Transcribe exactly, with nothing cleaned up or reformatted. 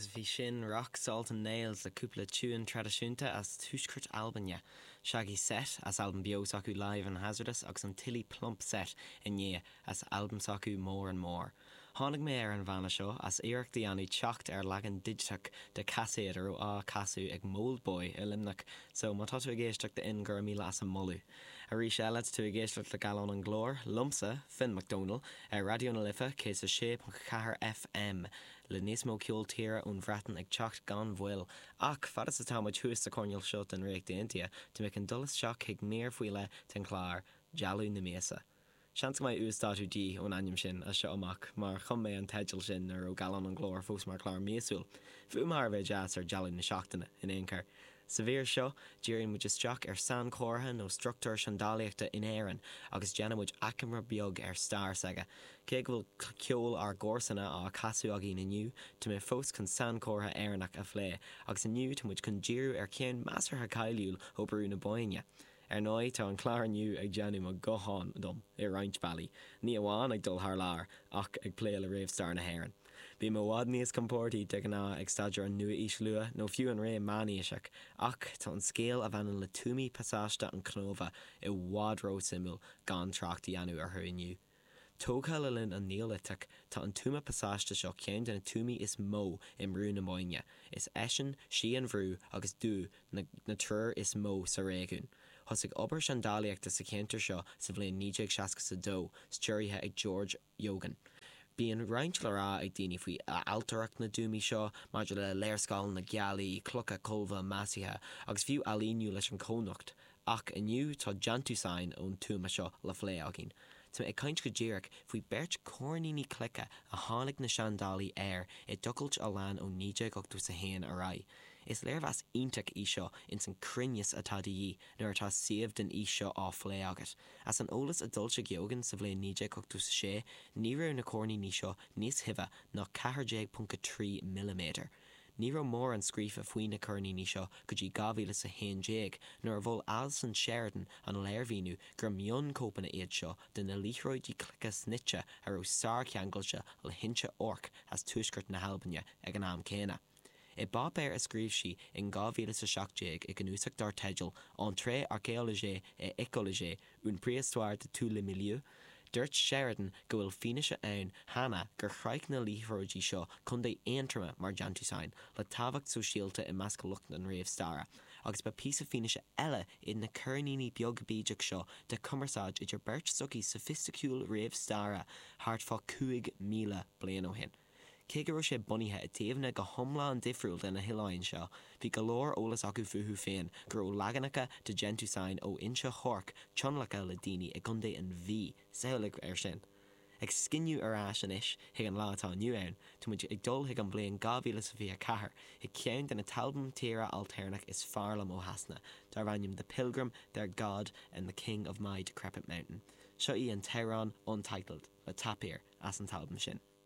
agus bhí sin rock, salt and nails le cúpla tún tradiisiúnta as túiscurt Albania. Shaggy set as album bios acu live and hazardous agus an tilly plump set in ye as album acu more and more. Hánig mé ar an bhana seo as éireach daanú teacht ar legan digiteach de caséad ar á casú ag Mold Boy i limnach, so má tá tú a géisteach de in gur míle as an molú. A rí seile tú a géisteach le galán an glór, lumsa, Finn McDonald, ar radio na lifa cés a sé chahar F M, le níos mó ciúil tíre ón bhreatan ag teacht gan bhfuil, ach fad is a táid thuas a corneal seo den réic de India, tu mic an dullas seach ag mér fuile ten chlár, Jalú na Mesa. Seans mai ústáú dí ón aim sin a seo amach, mar chum mé an teidil sin ar ó galán an glór fós mar chlár méasúil. Fu mar bheith jazz ar Jalú na seachtaine in éoncar. Sa bhír seo, díiríonn muid isteach ar san cótha nó struchtúir seandálaíochta in éireann agus déanamid acamra beag ar star saige. Cé go bhfuil ceol ar gcósanna á casú a gin inniu, tu mé fós chun san cótha éireannach a phlé, agus inniu tu muid chun díú ar céan measartha caiiliúil ó brú na boinne. Ar nói tá an chláir aniu ag déanú a goháin dom i Roint Valley. Ní amháin ag dul thar lár ach ag plé le réamh star na héireann. Bhí mo bhád níos compórtaí de gná ag staidir an nua is lua nó fiú an ré máníiseach, ach tá an scéal a bhean le túmí pasáiste an cnóha i bhádró simú gan trachtaí anú ar thu inniu. Tógha le linn an néolitach tá an túma pasáiste seo céim den túmí is mó im rú na moinne. Is eisin, si an bhrú agus dú na, na trúr is mó sa réún. Thosig obair seandálaíochta sa céintear seo sa bhléon nídeag seasca sa dó, stúirthe ag George Yogan. Bí an roinnt le rá ag daoine faoi altarach na dúmí seo, maidir le léirscáil na gealaí, clocha colmha measithe, agus fiú alíniu leis an cónacht, ach iniu tá Jantusáin ón túma seo le phlé agin. Tá ag caint go ddíireach faoi beirt córníní clice a tháinig na seandálaí air i dtucailt a lean ó nídeag ochtú sa héan a rai. Is léirhheas ionteach í seo in san crinneas atá daí nuair atá siomh den í seo á phlé agat. As an ólas a dulse geogan sa bhléon nídeag ochtú sa sé, ní raibh na córníní seo níos hithe ná ceathair punt trí milliméter. Ní raibh mór an scrífa faoin na córníní seo go dtí gabhíle sa haon déag, nuair bhfuil Alison Sheridan an léirhíú gur mion cópanna iad seo den na líthróidí clicha snitse ar ó sár ceangailte le hinse orc as túisgurt na Halbanne ag an am céna. I ba béir a scríb si in gábhíle sa seachtéag ag an úsach dar teidil an tré archéologé e écologé un préhistoire de tout le milieu, Dúirt Sheridan go bhfuil fianaise ann hana gur chraich na líthróidí seo chun é aontrama mar Jantusáin le tábhacht sosiálta i measc lucht an réamh stara, agus ba písa fianaise eile in na córníní beag bídeach seo de cumarsáid idir beirt sucí sophisticúil réamh stara thart fá cúig míle bliain ó hin. Cé go raibh sé bunithe i taobhna go thomlá an difriúil den na hiláin seo, bhí go leor ólas acu futhú féin gur ó leaganacha de Jantusáin ó inse chorc tionlacha le daoine i gcundé an bhí saolag ar sin. Ag sciniú arás an isis ag an látá nniu ann, tu muid ag dul ag an blion gábhíle sa bhí a chathair, ag ceann den na talbum tíre alternach is fearlam ó hasna, dar bhainnim The Pilgrim, Their God and the King of My Decrepit Mountain. Seo í an Tehran Untitled le tapír as an talbum sin.